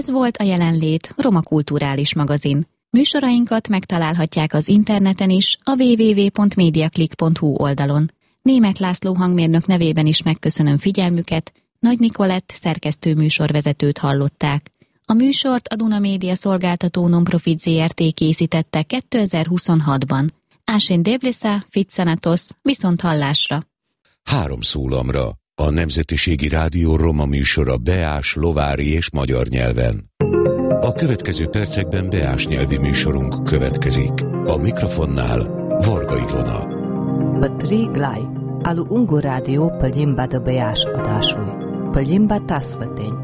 Ez volt a Jelenlét Roma Kulturális Magazin. Műsorainkat megtalálhatják az interneten is, a www.mediaclick.hu oldalon. Németh László hangmérnök nevében is megköszönöm figyelmüket, Nagy Nikolett szerkesztő műsorvezetőt hallották. A műsort a Duna Média szolgáltató non-profit Zrt. Készítette 2026-ban. Ásén Déblésza, Fitzenatos, viszont hallásra. 3 szólamra. A Nemzetiségi Rádió roma műsora beás, lovári és magyar nyelven. A következő percekben beás nyelvi műsorunk következik. A mikrofonnál Varga Ilona. Pătri Glai, alu Ungur Rádió pe limba de beás adásúj. Pe limba tasvăteni.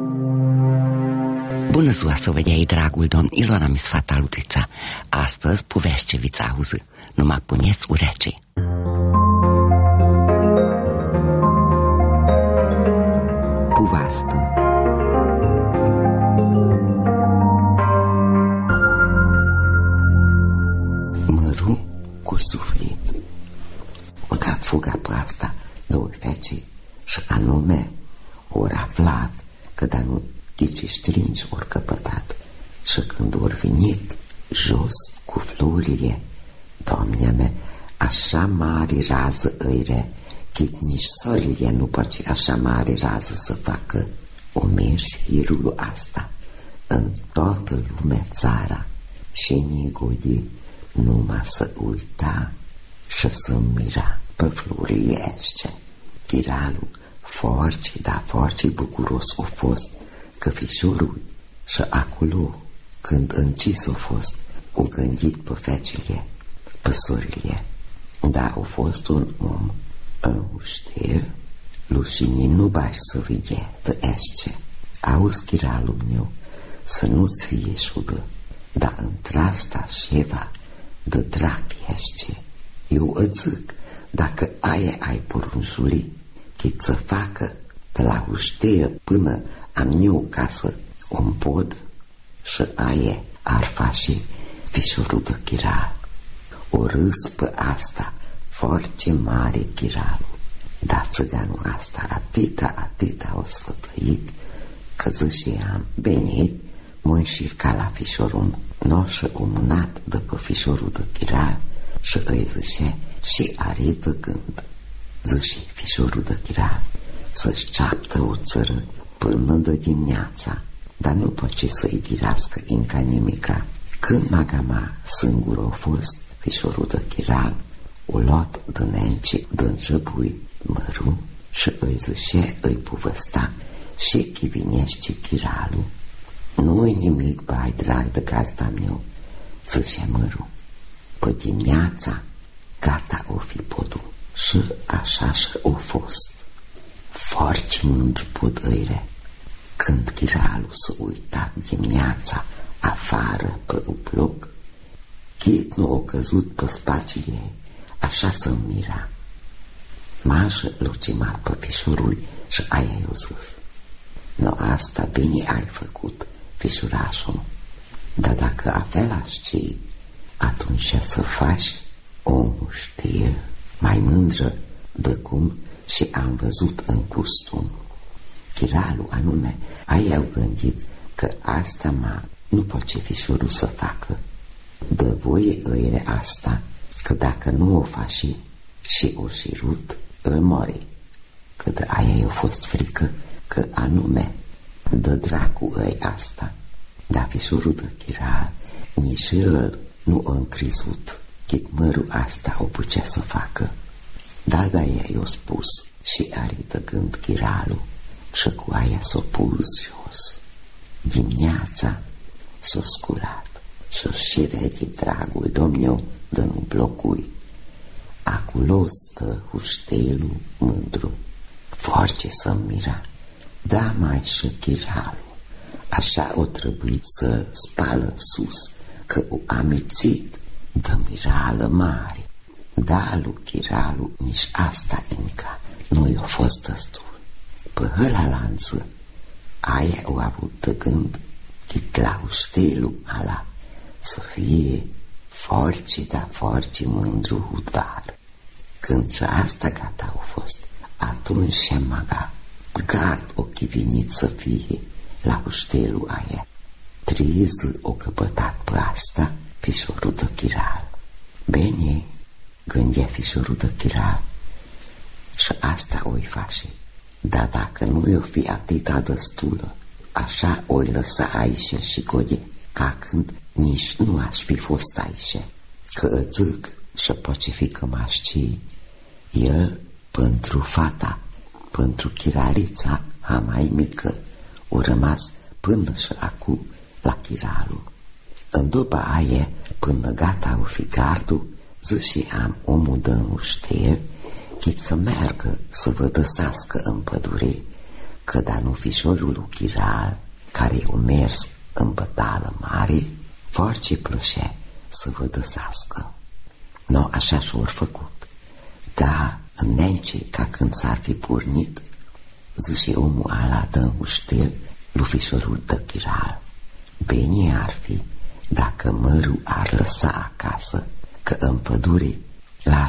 Bună ziua, săvădiai, dragul domn Ilona Misfata Lutița. Astăzi povestevița auză. Numai puneți urecii. Povastă. Măru cu suflet. Băgat fuga pe asta 2 fece și anume ori aflat că dar nu ghici stringi ori căpătat și când ori venit jos cu florile, Doamne mea, așa mare rază îire, chit nici sorile nu poate așa mare rază să facă. O mers hirul asta în toată lumea țara și nigodi numai să uita și să mira pe florile astea. Chiralul foarte bucuros a fost că fișorul și acolo când încis a fost o gândit pe fecile, pe sorile. Da, a fost un om înhuștel, lușinii nu bași să vede de asce. Auzi, chiralul meu, să nu-ți fie șudă, dar într-asta șeva de drac asce. Eu îți zic, dacă aia ai porunjuli, chit să facă de la uștel până am eu casă un pod și aia ar face fișorul de chiral. O râs pe asta foarte mare chiralul. Dar țăganul asta atâta o sfătăit că ziceam, bine, mă înșirca la fișorul noșă umunat de pe fișorul de chiral și îi zice și are de gând. Zice fișorul de chiral să-și ceaptă o țără până de dimineața, dar nu poate să-i dirască încă nimica. Când magama singură a fost, fișorul de chiral o luat dănence dânjăbui Măru și îi zice, îi povăsta și chivinește chiralul. Nu-i nimic, bai, drag de gazda meu, zice Măru. Pe dimineața gata o fi podul și așa și o fost. Foarte mândru pod îire. Când chiralul s-a uitat dimineața afară pe un bloc, chit nu a căzut pe spațiile ei, așa să mira. Mașă l-a cimat pe fișorul și aia i-a zis, no, asta bine ai făcut, fișurașul, dar dacă avelași cei, atunci să faci o știe mai mândră de cum și am văzut în costum. Chiralul anume, aia au gândit că asta nu poate fișorul să facă. Dă voie îire asta, că dacă nu o faci și o șirut, îl mori. Că de aia i-a fost frică, că anume dă dracu îi asta. Dar fișorul de chiral nici el nu a încrizut, chit mărul asta o putea să facă. Da, ea i-a spus și are de gând chiralul și cu aia s-a pus jos. Dimineața s-a sculat și vede dragul domnul de nu blocui. Acolo stă huștelul mândru, foarte să mira, da mai și chiralul. Așa o trebuit să spală sus, că o amețit de mirală mare. Da, lui chiralul nici asta încă nu i-a fost destul. Pe hăla lanță, aia o avut de gând, chit la huștelul ala să fie foarte mândru hudvar. Când și asta gata a fost, atunci și-a maga gard o chivinit să fie la uștelul aia. 3 zi o căpătat pe asta fișorul de chiral. Bine, gândea fișorul de chiral, și asta o-i face. Dar dacă nu i-o fi atâta destulă, așa o-i lăsa aici și gode, ca când nici nu aș fi fost aici. Că îți zic și poate fi că m-aș ci, el, pentru fata, pentru chiralița a mai mică, o rămas până și acu la chiralul. În după aia, până gata o fi gardul, zi și am omul de uștel, chit să meargă să vă dăsească în pădure, că da nu fișorul lui Chiral, care o mers în bătală mare, foarte plășea să vă dăsească. No, așa și-or făcut. Da, înnece, ca când s-ar fi pornit, zi și omul ala dă uștel lui fișorul de Chiral. Bine ar fi dacă mărul ar lăsa acasă, că în pădure l-ar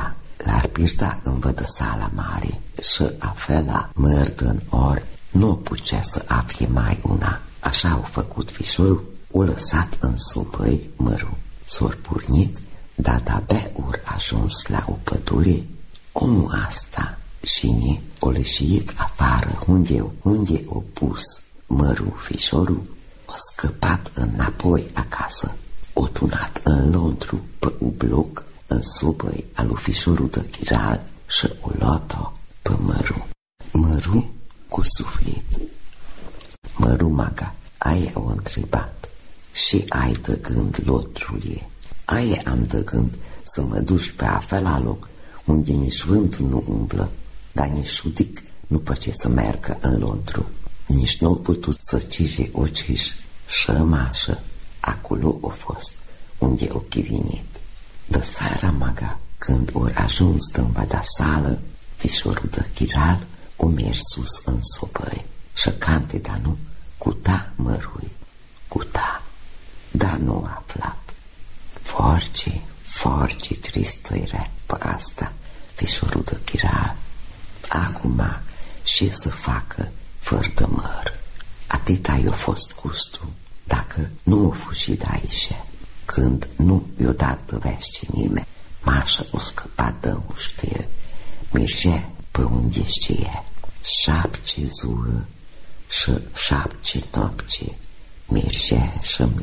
pierda în vădăsala mare și afela măr din or nu putea să afie mai una. Așa au făcut fișorul, o lăsat în supăi mărul. S-or pornit, dar de-abia ori ajuns la o pădure, omul asta și o leșit afară unde o pus mărul fișorul, o scăpat înapoi acasă, o tunat în Londru pe un bloc în supăi al lui fișorul de Chiral și o luat-o pe mărul. Mărul cu suflet. Mărul maga, aia o întrebat, și ai de gând lotrulie? Aia am de gând să mă duci pe afela loc unde nici vântul nu umblă, dar nici șudic nu poate să meargă în Londru. Nici nu-o putut să cije o ciș și mașă. Acolo o fost, unde o chivinit. De seara maga, când ori ajuns în vada sală, fișorul de Chiral o mers sus în supăi și cante, dar nu, cuta mărui, cuta, dar nu a aflat. Foarte tristă era pe asta fișorul de Chiral. Acum, ce să facă fără de măr? Atâta i-a fost gustul, dacă nu o fugi de aici. Când nu i-o dat de vești nimeni, mașa o scăpat de uștel, mergea pe unde știe, 7 zile și 7 nopți, mergea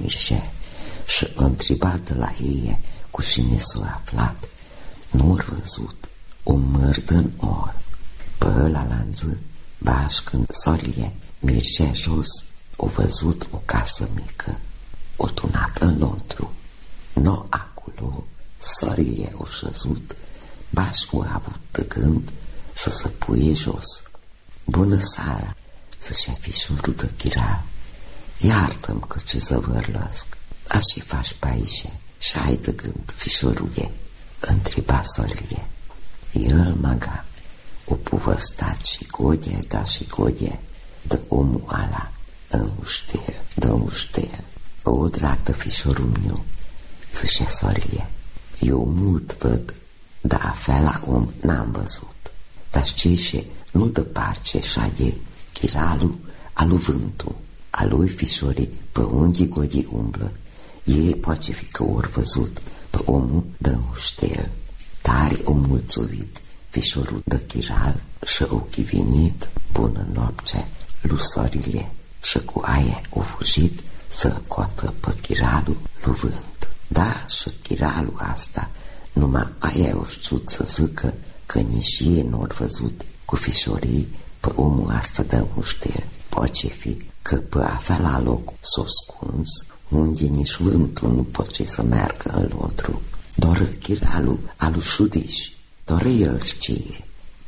și întreba de la ei cu cine s-a aflat. Nu-a văzut o măr din or. Pe ăla lanță, baș când sorile mergea jos, o văzut o casă mică, o tunat în Londru. No, acolo, sorile o șăzut, baș o avut de gând să se puie jos. Bună seara, zicea fișorul de Chiral, iartă-mi că ce să vărlăsc. Așa faci pe aici și ai de gând, fișorule? Întreba sorile. El maga o povăstat și godie, da și godie, de omul ala în uștel. O, drag de fișorul meu, zicea sorile, eu mult văd, dar afela om n-am văzut. Dar știi, nu de parce șade Chiralul alu vântul, a lui fișorii pe unde godii umblă. Ei poate fi că ori văzut pe omul de uștel. Tare o mulțumit fișorul de Chiral și o chivinit bună noapte lui sorile și cu aia o fugit să coată pe Chiralul lui vânt. Da, și Chiralul asta numai aia o știut să zică că nici ei n-or văzut cu fișorii pe omul asta de uștel. Poate fi că pe afela loc s-o scuns unde nici vântul nu poate să meargă în Londru. Doar Chiralul alu șudiș, doar el știe.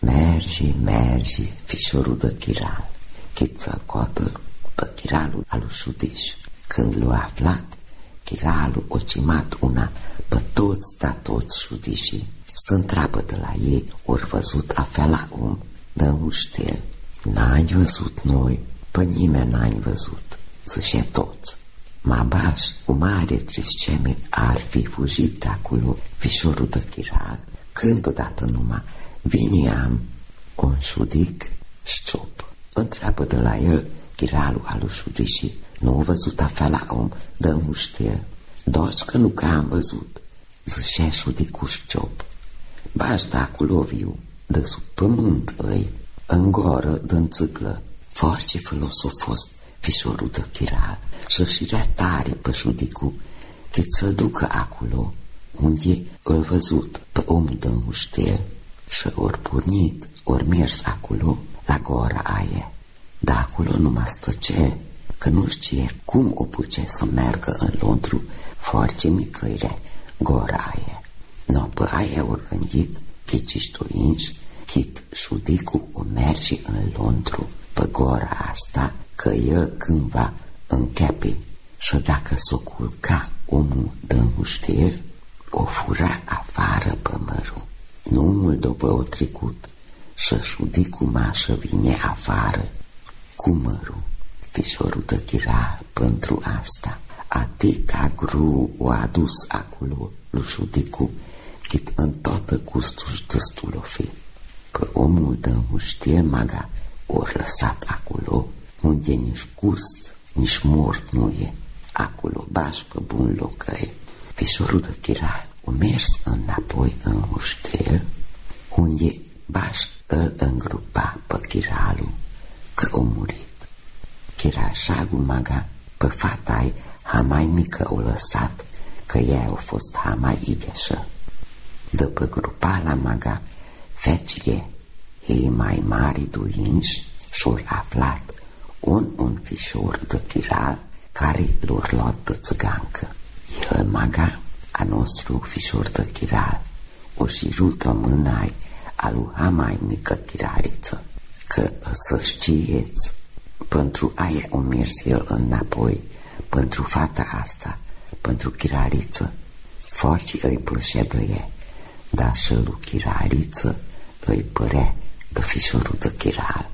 Merge, fișorul de Chiral, chit să-l coată pe Chiralul alu șudiș. Când l-a aflat, Chiralul o cimat una pe toți șudișii. Să întreabă de la ei, ori văzut afela om de uștel. N-ai văzut noi, pe nimeni n-ai văzut, zicea toți. Mabaș, cu mare tristețe, ar fi fugit de acolo fișorul de Chiral, când odată numai vine am un șudic șciop. Întreabă de la el chiralul alușului și nu a văzut afela om dă un ștel. Doci că nu că am văzut, zicea șudi cu șciop. Baș acolo viu, de sub pământ îi, în goră dă-n țâclă. Foarte folos a fost fișorul de chiral și-și rea tare pe șudicu, că să ducă acolo, unde îl văzut pe omul de un ștel și ori pornit, ori mers acolo, la gora aia. Dar acolo nu mă stăce, că nu știe cum o puce să meargă în Londru, foarte micăire, gora aia. No, pe aia ori gândit, chiciștu inși, chit șudicu o merge în Londru, pe gora asta, că el cândva închepe și dacă s-o culca omul de-n ștel, o fura afară pe mărul. Nu mult după o trecut și șudicu mașă vine afară cu mărul. Fișorul de chiral pentru asta atâta gru o adus acolo lui șudicu, chit în toată gustul destul o fi. Pe omul de-n ștel maga ori lăsat acolo, unde nici gust, nici mort nu e. Acolo baș pe bun locăi. Fișorul de chiral o mers înapoi în ștel, unde baș îl îngrupa pe chiralul, că o murit. Chirașagul maga pe fata-i ha mai mică o lăsat, că ea a fost ha mai ideșă. După grupa la maga, fecile ei mai mari duinși și-or aflat un fișor de chiral care l-or luat de țăgancă. El maga a nostru fișor de chiral o șirută mânai a lui ha mai mică chiraliță, că să știeți, pentru aia o mers el înapoi, pentru fata asta, pentru chiraliță, forci îi plășea de ea, dar și lui chiraliță îi părea de fișorul de chiral.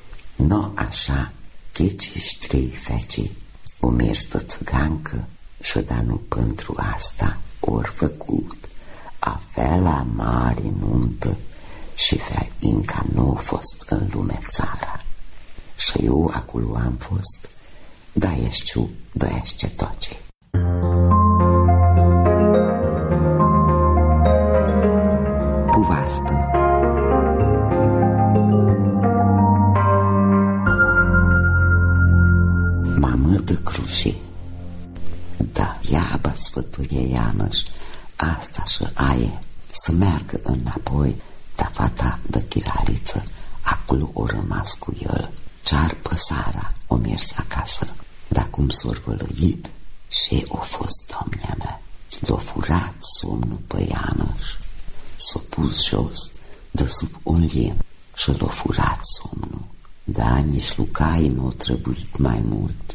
No așa, chiciși trei fecii o mers de țăgancă și da nu pentru asta ori făcut afela mare nuntă și fel încă nu a fost în lume țara. Și eu acolo am fost, da eștiu, da ește toce. Puvastă. Mamă de crușe. Da, iaba sfătuie Ianăș, asta și aie, să meargă înapoi, dar fata de chiraliță acolo o rămas cu el. Cear păsara o mers acasă, dar cum s-o vălăit și o fost domnea mea. L-o furat somnul pe Ianăș, s-o pus jos de sub un lemn și l-o furat somnul. Da, nici lucai n-o trebuit mai mult.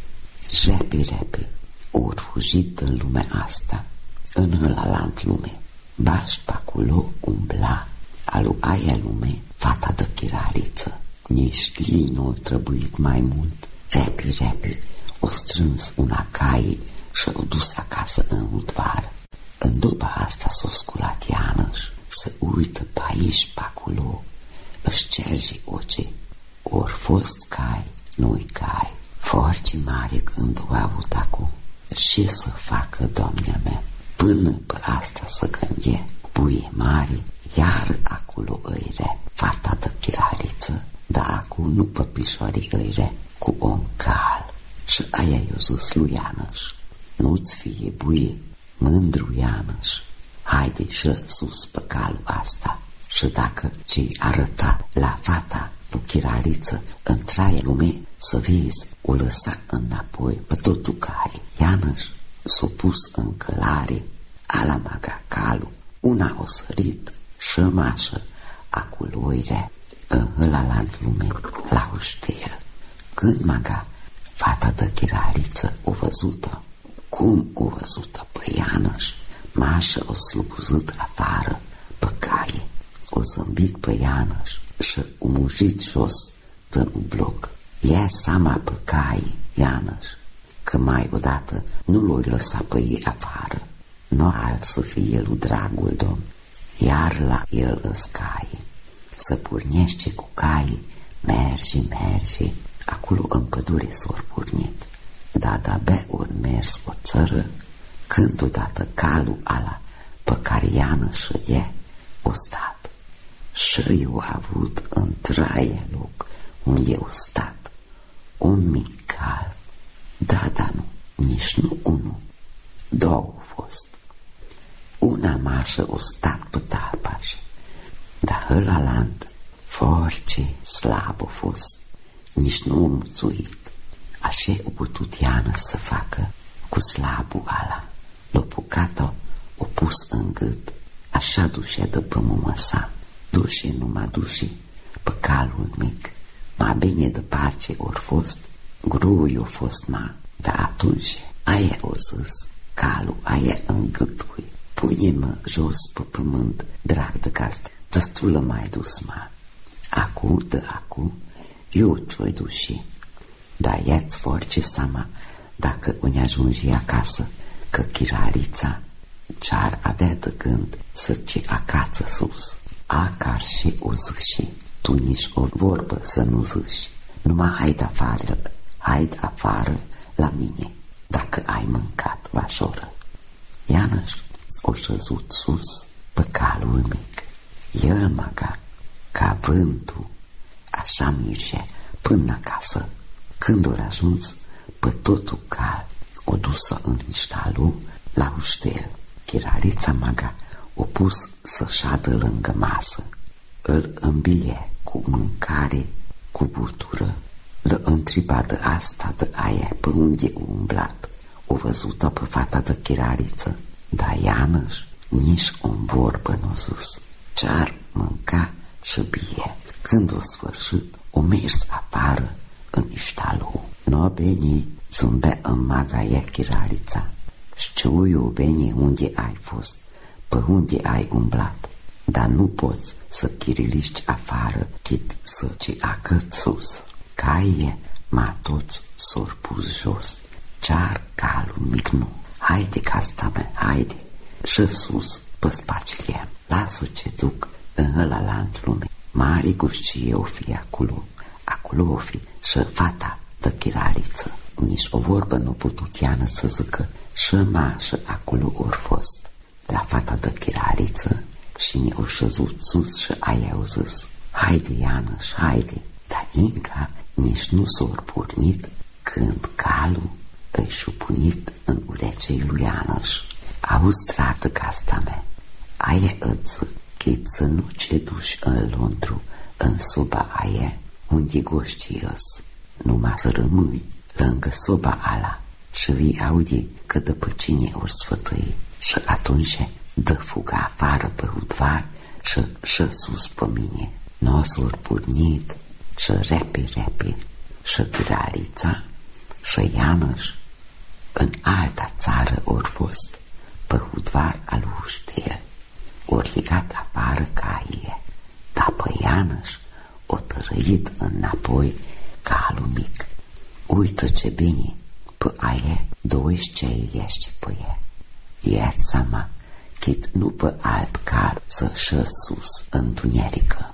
Repe, ori fugit în lumea asta, în ălalant lume. Baș pe acolo umbla, alu aia lume, fata de chiraliță. Nici lii n-o trebuit mai mult. Repe, o strâns una caie și o dus acasă în udvar. În după asta s-o sculat Ianăș, să uită pe aici, pe acolo, își cerge oce. Ori fost cai, nu-i cai. Foarte mare gând o avut acum. Ce să facă, doamnea mea? Până pe asta să gânde, buie mare, iar acolo îire, fata de chiraliță, dar acum nu pe pișorii îire, cu om cal. Și aia i-o zis lui Ianăș, nu-ți fie buie, mândru Ianăș, haide și sus pe calul asta. Și dacă ce-i arăta la fata lui chiraliță într-aia lume, să vezi, o lăsa înapoi pe totul cai. Ianăș s-o pus în călare, ala maga calul, una o sărit și mașă, acolo ire, în ălalant lume, la uștel. Când maga, fata de chiraliță o văzută, cum o văzută pe Ianăș, mașă o slupuzit afară pe caie, o zâmbit pe Ianăș și o mujit jos în un bloc. Ia seama pe caii, Ianăș, că mai odată nu l-o lăsa pe ei afară. Nu al să fie lui dragul domn, iar la el îs caii. Să pornește cu caii, merge, Acolo în pădure s-or pornit, dar de-abia ori mers o țără, când odată calul ala pe care Iană șădea o stat. Și eu a avut în traie loc unde eu stat un mic cal, da, nu, nici nu unul, două au fost. Una mașă o stat pe talpaș, dar ălalant foarte slab a fost, nici nu a mulțuit. Așa o putut Iană să facă cu slabul ala. L-o pucat-o, o pus în gât, așa dușea de pe măsa, dușe numai dușe pe calul mic. Mai bine de parce ori fost, grui o fost dar atunci aia o zis, calul aia în gâtui, pune-mă jos pe pământ, drag de castă, destulă mai dus acu, eu ce-o duși, dar ia-ți force seama dacă o ne ajungi acasă, că chiralița ce-ar avea de gând să ce acață sus, acar și o ziși, tu nici o vorbă să nu zici, numai haide afară la mine, dacă ai mâncat vașoră. Ianăș o șezut sus pe calul mic, el maga ca vântul, așa mirge până acasă. Când ori ajuns pe totul cal, o dusă în niștalul la uștel. Chiralița maga o pus să șadă lângă masă, îl îmbie cu mâncare, cu băutură, l-a întrebat de asta, de aia, pe unde o umblat. O văzută pe fata de chiraliță, dar Ianăș nici o vorbă nu zus, ce-ar mânca și bie. Când o sfârșit, o mers afară în niștalul. No beni zâmbea în magaia chiralița. Știu eu bine unde ai fost, pe unde ai umblat, dar nu poți să chiriliști afară, chit să ce acăt sus. Caie, ma toți s-or pus jos, ce-ar calul mic nu. Haide, casta mea, haide, și sus pe spacile. Lasă ce duc în ălalant lume. Mare gușcie o fi acolo o fi și fata de chiraliță. Nici o vorbă nu putut Iană să zică și și acolo ori fost. La fata de chiraliță și ne-o șezut sus și aia au zis, haide Ianăș, haide, dar Inca nici nu s-or pornit când calul îi șupunit în urecei lui Ianăș. Auzi, trată casta mea, aia îți zic, chit să nu ce duși în Londru, în soba aia unde goștii îs, numai să rămâi lângă soba ala și vii aude că după cine ori sfătăi și atunci dă fuga afară pe udvar și sus pe mine. N-o s-or pornit și repi și chiralița și Ianăș în alta țară ori fost pe udvar al uștel, ori legat afară caie, dar pe Ianăș o tărăit înapoi calul mic. Uită ce bine, pe aia doi ce ești pe ea. Ia-ți seama, chit nu pe alt cal să șă sus în tunerică.